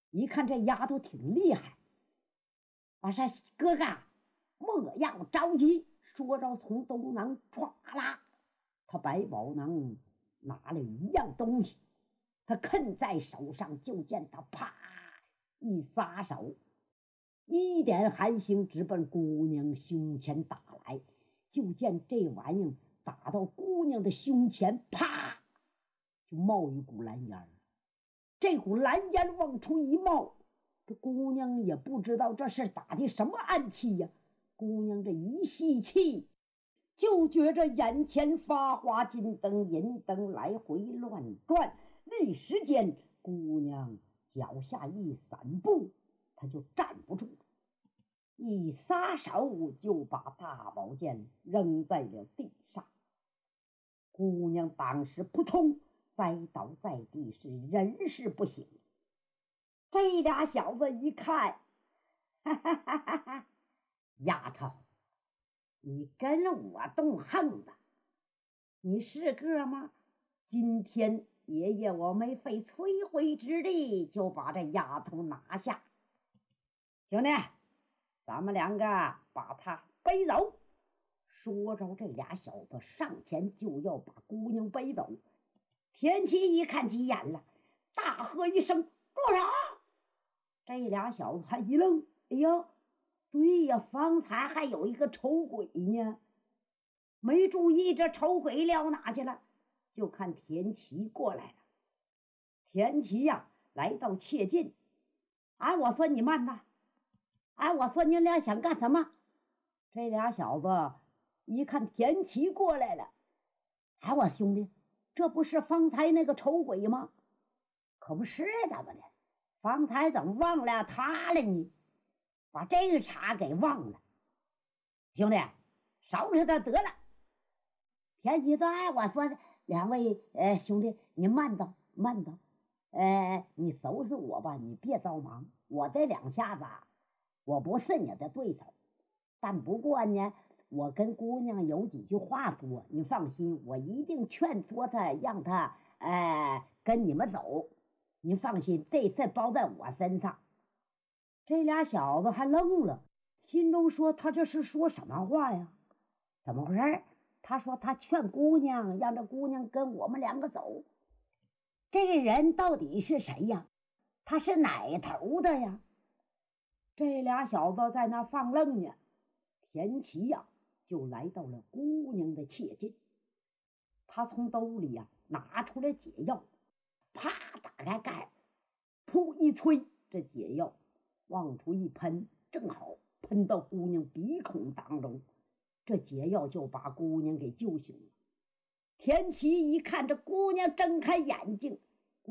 一看这丫头挺厉害，我说哥哥莫要着急，说着从兜囊歘啦，他百宝囊拿了一样东西，他啃在手上，就见他啪一撒手，一点寒星直奔姑娘胸前打来，就见这玩意打到姑娘的胸前，啪就冒一股蓝烟。这股蓝烟往出一冒，这姑娘也不知道这是打的什么暗器呀。姑娘这一吸气，就觉着眼前发花，金灯银灯来回乱转，一时间姑娘脚下一散步，她就站不住了，一撒手就把大宝剑扔在了地上。姑娘当时扑通栽倒在地，是人事不省。这俩小子一看，哈哈哈哈哈，丫头，你跟我动横吧？你是个吗？今天爷爷我没费吹灰之力就把这丫头拿下。兄弟，咱们两个把她背走。说着，这俩小子上前就要把姑娘背走。田七一看急眼了，大喝一声：“住手！”这俩小子还一愣，哎呀，对呀，方才还有一个丑鬼呢，没注意这丑鬼撂哪去了。就看田七过来了。田七呀，来到切近，我说你慢呐，我说你俩想干什么？这俩小子一看田七过来了，我兄弟，这不是方才那个丑鬼吗？可不是，怎么的？方才怎么忘了他了呢？把这个茬给忘了。兄弟，收拾他得了。田七说：“我说两位兄弟，你慢走，慢走。你收拾我吧，你别着忙。我这两下子我不是你的对手，但不过呢，我跟姑娘有几句话说，你放心，我一定劝说她，让她跟你们走。你放心，这事包在我身上。”这俩小子还愣了，心中说：“他这是说什么话呀？怎么回事？”他说：“他劝姑娘，让这姑娘跟我们两个走。这个人到底是谁呀？他是哪头的呀？”这俩小子在那放愣呢。田七呀，就来到了姑娘的切近，他从兜里拿出来解药，啪打开盖，噗一吹，这解药往出一喷，正好喷到姑娘鼻孔当中，这解药就把姑娘给救醒了。田七一看这姑娘睁开眼睛，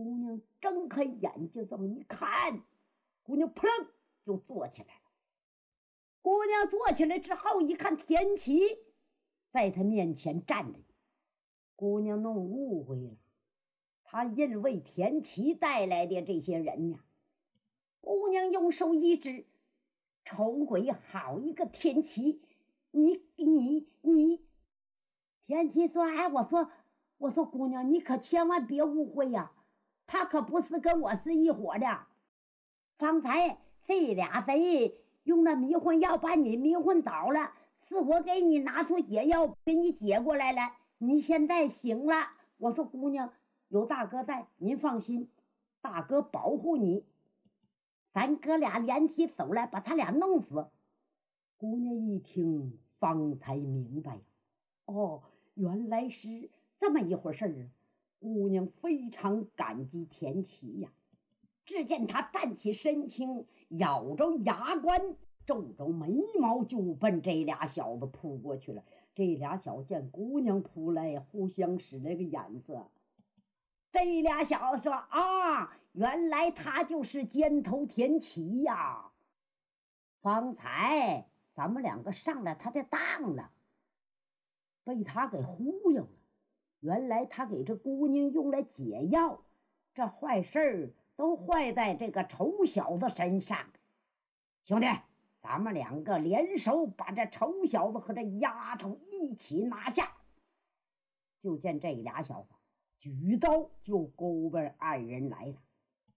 这么一看，姑娘扑棱就坐起来了。姑娘坐起来之后，一看田七在她面前站着，姑娘弄误会了，她认为田七带来的这些人呢。姑娘用手一指：“丑鬼，好一个田七！你！”田七说：“我说姑娘，你可千万别误会呀，他可不是跟我是一伙的。方才这俩贼用那迷魂药把你迷魂倒了，是我给你拿出解药给你解过来了，你现在醒了。我说姑娘，有大哥在，您放心，大哥保护你。咱哥俩联起手来把他俩弄死。”姑娘一听，方才明白呀，原来是这么一回事啊！姑娘非常感激田七呀。只见他站起身形，咬着牙关，皱着眉毛，就奔这俩小子扑过去了。这俩小子见姑娘扑来，互相使了个眼色。这俩小子说：“原来他就是尖头田七呀！方才咱们两个上了他的当了，被他给忽悠了。原来他给这姑娘用来解药，这坏事都坏在这个丑小子身上。兄弟，咱们两个联手把这丑小子和这丫头一起拿下。”就见这俩小子举刀就勾奔二人来了。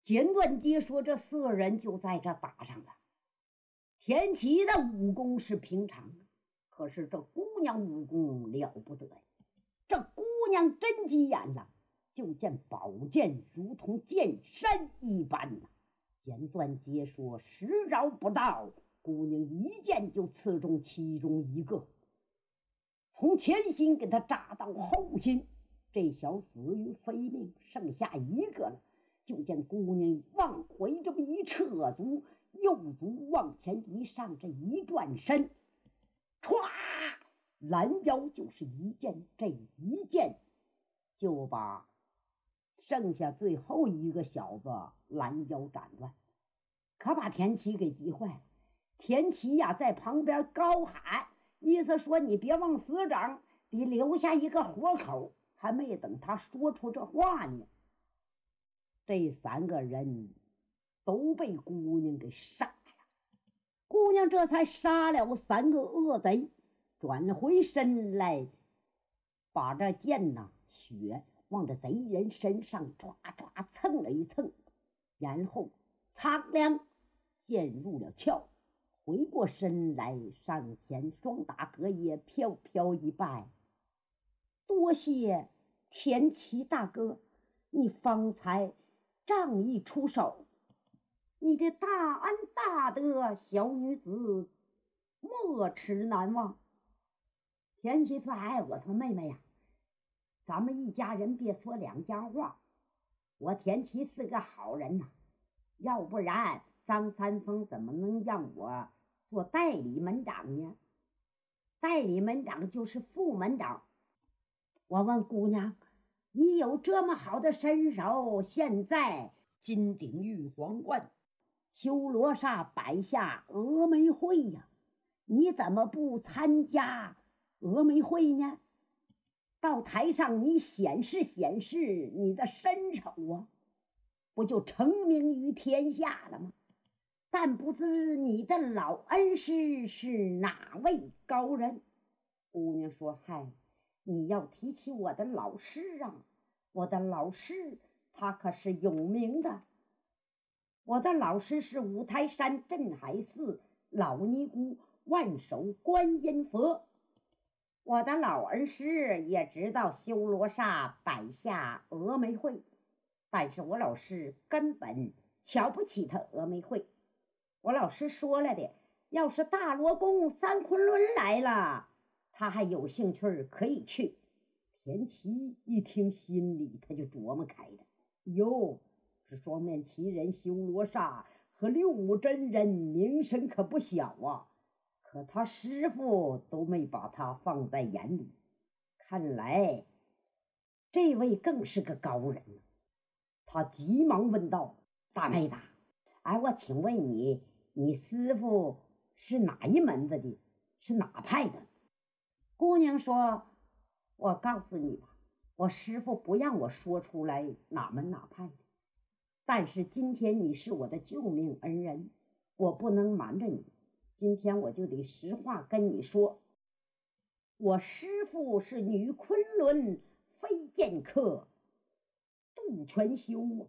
简短截说这4个人就在这打上了。田七的武功是平常的，可是这姑娘武功了不得呀！这姑娘真急眼了，就见宝剑如同剑山一般呐。简短截说10招不到，姑娘一剑就刺中其中一个，从前心给他扎到后心，这小死于非命，剩下一个了。就见姑娘往回这么一撤足，右足往前一上，这一转身，歘，拦腰就是一剑，这一剑就把剩下最后一个小子拦腰斩断，可把田七给急坏了。田七呀，在旁边高喊，意思说你别往死整，得留下一个活口。还没等他说出这话呢，这3个人都被姑娘给杀了。姑娘这才杀了3个恶贼，转回身来，把这剑血往这贼人身上唰唰蹭了一蹭，然后苍凉剑入了鞘，回过身来上前双打荷叶，飘飘一拜：多谢田七大哥，你方才仗义出手，你的大恩大德，小女子没齿难忘。田七说：哎，我说妹妹呀，咱们一家人别说两家话，我田七是个好人呐，要不然张三丰怎么能让我做代理门长呢？代理门长就是副门长。我问姑娘，你有这么好的身手，现在金鼎玉皇冠，修罗刹摆下峨眉会呀，你怎么不参加峨眉会呢？到台上你显示显示你的身手啊，不就成名于天下了吗？但不知你的老恩师是哪位高人？姑娘说：嗨，你要提起我的老师啊，我的老师他可是有名的。我的老师是五台山镇海寺老尼姑万手观音佛。我的老恩师也知道修罗刹摆下峨眉会，但是我老师根本瞧不起他峨眉会。我老师说了的，要是大罗公三昆仑来了，他还有兴趣可以去。田七一听，心里他就琢磨开了，哟，这双面奇人修罗刹和六目真人名声可不小啊，可他师傅都没把他放在眼里，看来这位更是个高人。他急忙问道：大妹子，哎，我请问你，你师傅是哪一门子的，是哪派的？姑娘说：我告诉你吧，我师傅不让我说出来哪门哪派的，但是今天你是我的救命恩人，我不能瞒着你，今天我就得实话跟你说，我师傅是女昆仑飞剑客杜全修。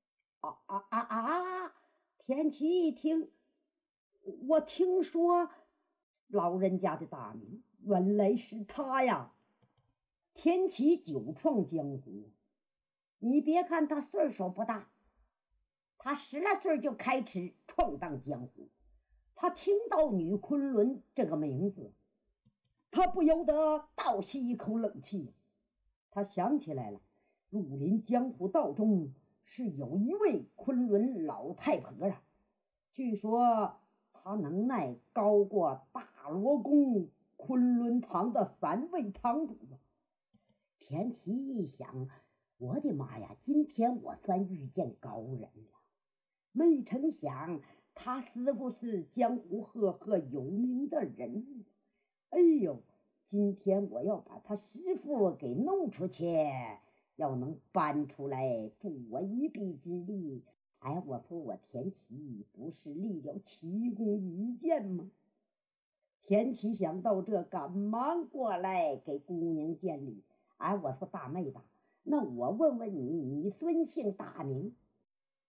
田七一听，我听说老人家的大名，原来是他呀。田七久创江湖，你别看他岁数不大，他10来岁就开始闯荡江湖。他听到女昆仑这个名字，他不由得倒吸一口冷气。他想起来了，绿林江湖道中是有一位昆仑老太婆啊，据说她能耐高过大罗宫昆仑堂的3位堂主。田七一想，我的妈呀，今天我算遇见高人了。没成想他师傅是江湖赫赫有名的人物。哎呦，今天我要把他师傅给弄出去，要能搬出来助我一臂之力。哎，我说我田七不是立了奇功一件吗？田七想到这，赶忙过来给姑娘见礼。哎，我说大妹子，那我问问你，你孙姓大名？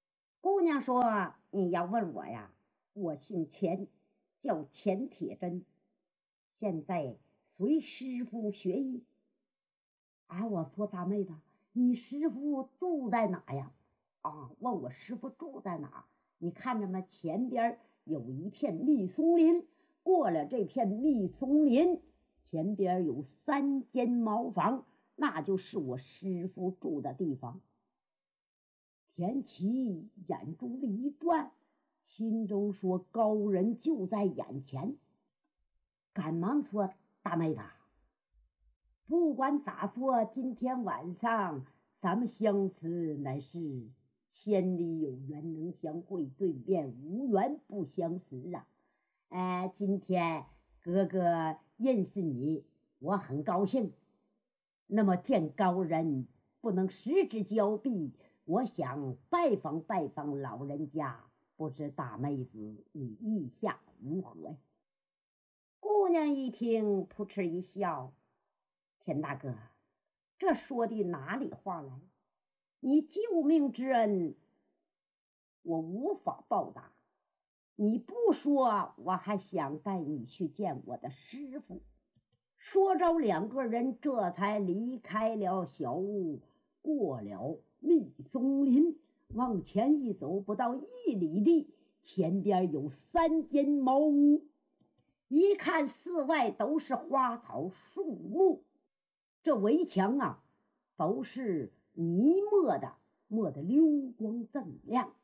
姑娘说：“你要问我呀，我姓钱，叫钱铁针，现在随师傅学艺。”我说大妹子，你师傅住在哪呀？问我师傅住在哪？你看着吗？前边有一片密松林，过了这片密松林，前边有3间茅房，那就是我师傅住的地方。田七眼珠子一转，心中说：“高人就在眼前。”赶忙说：“大妹子，不管咋说，今天晚上咱们相识乃是千里有缘能相会，对面无缘不相识啊！今天哥哥认识你，我很高兴。那么见高人不能失之交臂，我想拜访拜访老人家，不知大妹子你意下如何呀？”姑娘一听，扑哧一笑：“田大哥，这说的哪里话来？你救命之恩，我无法报答。你不说，我还想带你去见我的师傅。”说着，2个人这才离开了小屋，过了密松林，往前一走，不到1里地，前边有3间茅屋。一看四外都是花草树木，这围墙都是泥磨的，磨得溜光锃亮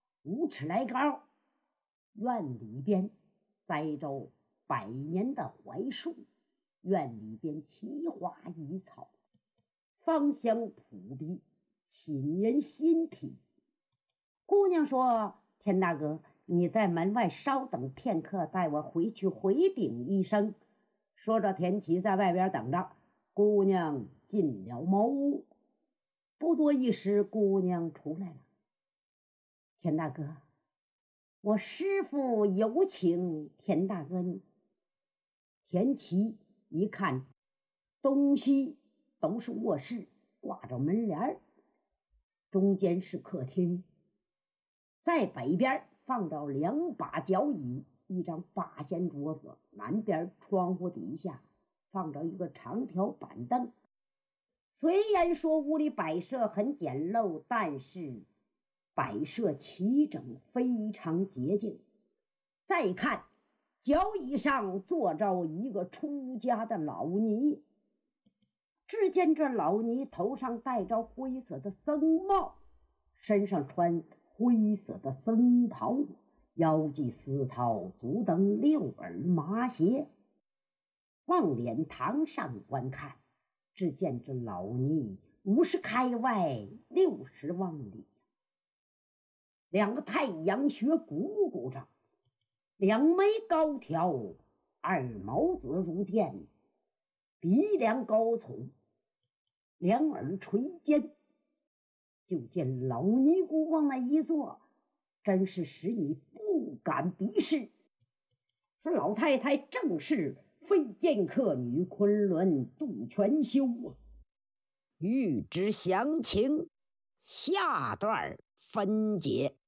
，5尺来高。院里边栽着100年的槐树，院里边奇花异草，芳香扑鼻，沁人心脾。姑娘说：“田大哥，你在门外稍等片刻，带我回去回禀一声。”说着，田七在外边等着。姑娘进了茅屋，不多一时，姑娘出来了。“田大哥，我师傅有请田大哥你。”田七一看，东西都是卧室，挂着门帘，中间是客厅，在北边放着2把脚椅，一张8仙桌子，南边窗户底下放着一个长条板凳。虽然说屋里摆设很简陋，但是摆设齐整，非常洁净。再看脚椅上坐着一个出家的老尼，只见这老尼头上戴着灰色的僧帽，身上穿灰色的僧袍，腰系丝绦，足蹬6耳麻鞋。往脸堂上观看，只见这老尼50开外，60往里，2个太阳穴鼓鼓着，2眉高挑，2眸子如电，鼻梁高耸，2耳垂肩。就见老尼姑往那一坐，真是使你不敢敌视。说老太太正是非剑客女昆仑杜全修啊！欲知详情，下段分解。